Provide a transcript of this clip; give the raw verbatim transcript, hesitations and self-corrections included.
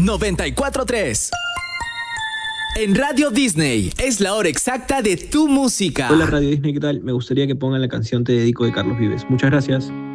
noventa y cuatro punto tres. En Radio Disney es la hora exacta de tu música. Hola Radio Disney, ¿qué tal? Me gustaría que pongan la canción Te Dedico de Carlos Vives. Muchas gracias.